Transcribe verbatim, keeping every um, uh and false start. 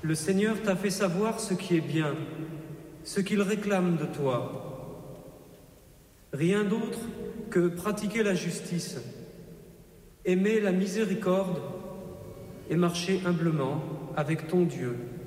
Le Seigneur t'a fait savoir ce qui est bien, ce qu'il réclame de toi. Rien d'autre que pratiquer la justice, aimer la miséricorde et marcher humblement avec ton Dieu.